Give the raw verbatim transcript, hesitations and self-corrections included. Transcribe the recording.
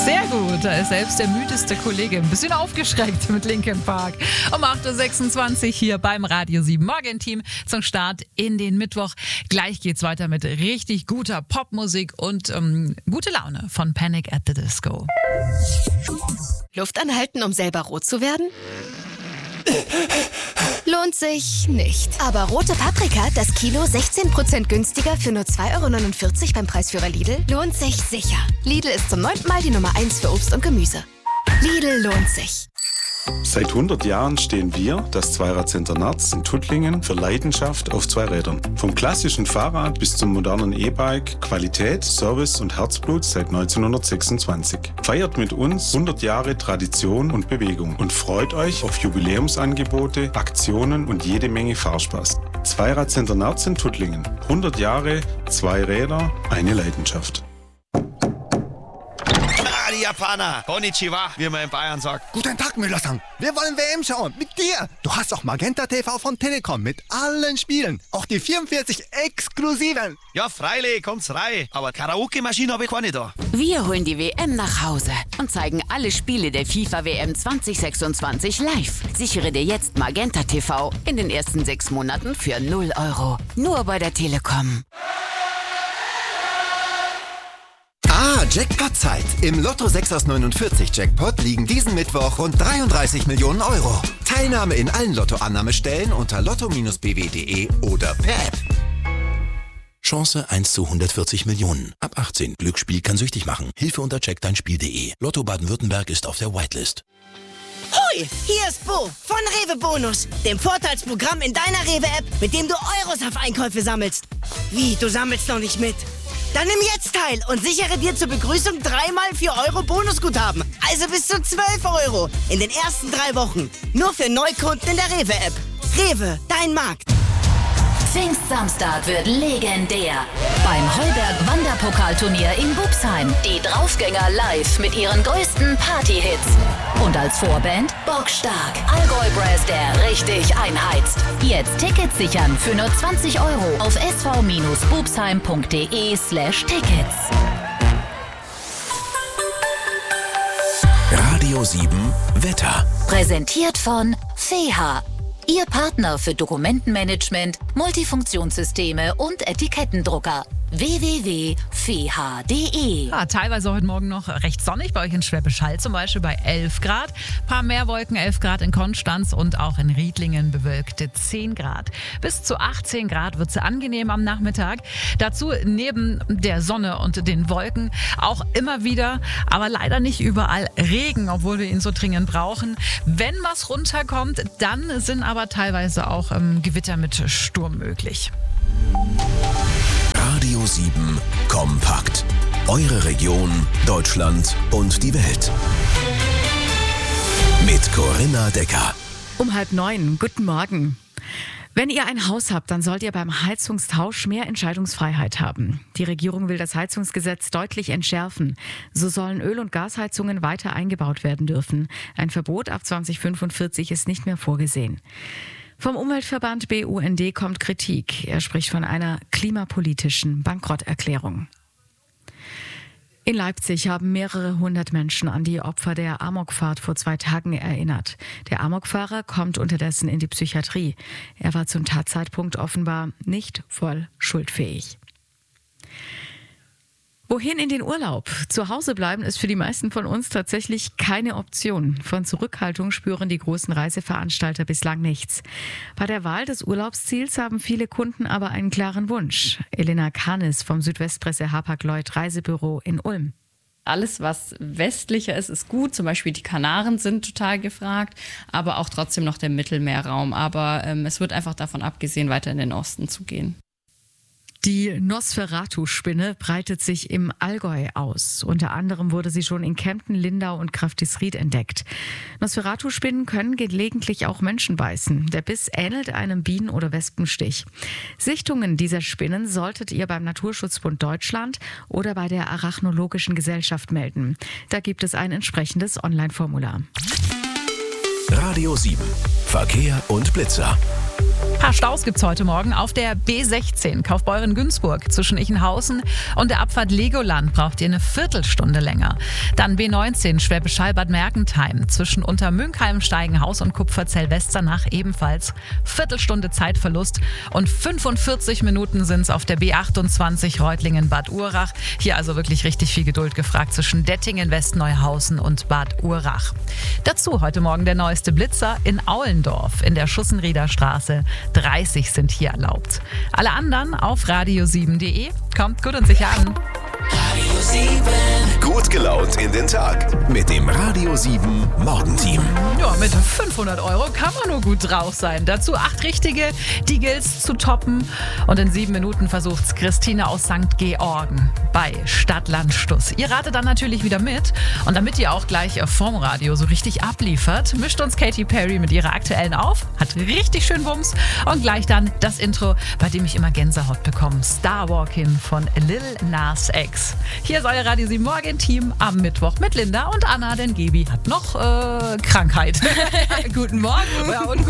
Sehr gut, da ist selbst der müdeste Kollege ein bisschen aufgeschreckt mit Linkin Park. Um acht Uhr sechsundzwanzig hier beim Radio sieben Morgenteam zum Start in den Mittwoch. Gleich geht's weiter mit richtig guter Popmusik und ähm, gute Laune von Panic at the Disco. Luft anhalten, um selber rot zu werden? Lohnt sich nicht. Aber rote Paprika, das Kilo sechzehn Prozent günstiger für nur zwei Euro neunundvierzig beim Preisführer Lidl, lohnt sich sicher. Lidl ist zum neunten Mal die Nummer eins für Obst und Gemüse. Lidl lohnt sich. Seit hundert Jahren stehen wir, das Zweirad-Center Narz in Tuttlingen, für Leidenschaft auf zwei Rädern. Vom klassischen Fahrrad bis zum modernen E-Bike, Qualität, Service und Herzblut seit neunzehnhundertsechsundzwanzig. Feiert mit uns hundert Jahre Tradition und Bewegung und freut euch auf Jubiläumsangebote, Aktionen und jede Menge Fahrspaß. Zweirad-Center Narz in Tuttlingen. hundert Jahre, zwei Räder, eine Leidenschaft. Die Japaner. Konnichiwa, wie man in Bayern sagt. Guten Tag, Müller-san. Wir wollen W M schauen. Mit dir. Du hast auch Magenta T V von Telekom mit allen Spielen. Auch die vierundvierzig exklusiven. Ja, freilich, kommt's rein. Aber Karaoke-Maschine habe ich keine da. Wir holen die W M nach Hause und zeigen alle Spiele der FIFA W M zwanzig sechsundzwanzig live. Sichere dir jetzt Magenta T V in den ersten sechs Monaten für null Euro. Nur bei der Telekom. Ah, Jackpot-Zeit. Im Lotto sechs aus neunundvierzig Jackpot liegen diesen Mittwoch rund dreiunddreißig Millionen Euro. Teilnahme in allen Lottoannahmestellen unter lotto Bindestrich b w punkt d e oder per App. Chance eins zu hundertvierzig Millionen. Ab achtzehn. Glücksspiel kann süchtig machen. Hilfe unter check dein spiel punkt d e. Lotto Baden-Württemberg ist auf der Whitelist. Hoi, hier ist Bo von Rewe Bonus, dem Vorteilsprogramm in deiner Rewe-App, mit dem du Euros auf Einkäufe sammelst. Wie, du sammelst noch nicht mit? Dann nimm jetzt teil und sichere dir zur Begrüßung dreimal vier Euro Bonusguthaben. Also bis zu zwölf Euro in den ersten drei Wochen. Nur für Neukunden in der Rewe-App. Rewe, dein Markt. Pfingstsamstag wird legendär. Beim Heuberg-Wanderpokalturnier in Bubsheim. Die Draufgänger live mit ihren größten Party-Hits. Und als Vorband Bockstark. Allgäu Brass, der richtig einheizt. Jetzt Tickets sichern für nur zwanzig Euro auf s v bubsheim punkt d e slash tickets. Radio sieben Wetter. Präsentiert von Feha. Ihr Partner für Dokumentenmanagement, Multifunktionssysteme und Etikettendrucker. w w w punkt f h punkt d e. Ja, teilweise heute Morgen noch recht sonnig, bei euch in Schwäbisch Hall zum Beispiel bei elf Grad. Ein paar mehr Wolken, elf Grad in Konstanz und auch in Riedlingen bewölkte zehn Grad. Bis zu achtzehn Grad wird es angenehm am Nachmittag. Dazu neben der Sonne und den Wolken auch immer wieder, aber leider nicht überall Regen, obwohl wir ihn so dringend brauchen. Wenn was runterkommt, dann sind aber teilweise auch ähm, Gewitter mit Sturm möglich. Radio sieben Kompakt. Eure Region, Deutschland und die Welt. Mit Corinna Decker. Um halb neun. Guten Morgen. Wenn ihr ein Haus habt, dann sollt ihr beim Heizungstausch mehr Entscheidungsfreiheit haben. Die Regierung will das Heizungsgesetz deutlich entschärfen. So sollen Öl- und Gasheizungen weiter eingebaut werden dürfen. Ein Verbot ab zwanzig fünfundvierzig ist nicht mehr vorgesehen. Vom Umweltverband B U N D kommt Kritik. Er spricht von einer klimapolitischen Bankrotterklärung. In Leipzig haben mehrere hundert Menschen an die Opfer der Amokfahrt vor zwei Tagen erinnert. Der Amokfahrer kommt unterdessen in die Psychiatrie. Er war zum Tatzeitpunkt offenbar nicht voll schuldfähig. Wohin in den Urlaub? Zu Hause bleiben ist für die meisten von uns tatsächlich keine Option. Von Zurückhaltung spüren die großen Reiseveranstalter bislang nichts. Bei der Wahl des Urlaubsziels haben viele Kunden aber einen klaren Wunsch. Elena Kahnes vom Südwestpresse Hapag-Lloyd Reisebüro in Ulm. Alles, was westlicher ist, ist gut. Zum Beispiel die Kanaren sind total gefragt, aber auch trotzdem noch der Mittelmeerraum. Aber ähm, es wird einfach davon abgesehen, weiter in den Osten zu gehen. Die Nosferatu-Spinne breitet sich im Allgäu aus. Unter anderem wurde sie schon in Kempten, Lindau und Grafdisried entdeckt. Nosferatu-Spinnen können gelegentlich auch Menschen beißen. Der Biss ähnelt einem Bienen- oder Wespenstich. Sichtungen dieser Spinnen solltet ihr beim Naturschutzbund Deutschland oder bei der Arachnologischen Gesellschaft melden. Da gibt es ein entsprechendes Online-Formular. Radio sieben. Verkehr und Blitzer. Ein paar Staus gibt es heute Morgen auf der B sechzehn Kaufbeuren-Günzburg zwischen Ichenhausen und der Abfahrt Legoland braucht ihr eine Viertelstunde länger. Dann B neunzehn Schwäbisch Hall-Bad Mergentheim zwischen Untermünkheim, Steigenhaus und Kupferzell-Westernach ebenfalls Viertelstunde Zeitverlust und fünfundvierzig Minuten sind es auf der B achtundzwanzig Reutlingen-Bad Urach. Hier also wirklich richtig viel Geduld gefragt zwischen Dettingen, Westneuhausen und Bad Urach. Dazu heute Morgen der neueste Blitzer in Aulendorf in der Schussenrieder Straße. dreißig sind hier erlaubt. Alle anderen auf radio sieben punkt de. Kommt gut und sicher an. Radio sieben. Gut gelaunt in den Tag mit dem Radio sieben Morgenteam. Ja, mit fünfhundert Euro kann man nur gut drauf sein. Dazu acht richtige, die gilt's zu toppen. Und in sieben Minuten versucht's Christine aus Sankt Georgen bei Stadtland Stuss. Ihr ratet dann natürlich wieder mit. Und damit ihr auch gleich vorm Radio so richtig abliefert, mischt uns Katy Perry mit ihrer aktuellen auf. Hat richtig schön Wumms. Und gleich dann das Intro, bei dem ich immer Gänsehaut bekomme. Star Walking von Lil Nas X. Hier ist euer Radio sieben Morgen-Team am Mittwoch mit Linda und Anna, denn Gebi hat noch äh, Krankheit. Guten Morgen. Ja, und